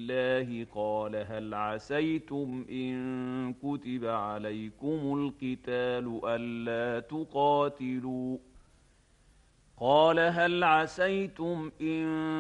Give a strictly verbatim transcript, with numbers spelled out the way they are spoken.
الله قال هل عسيتم إن كتب عليكم القتال ألا تقاتلوا قال هل عسيتم إن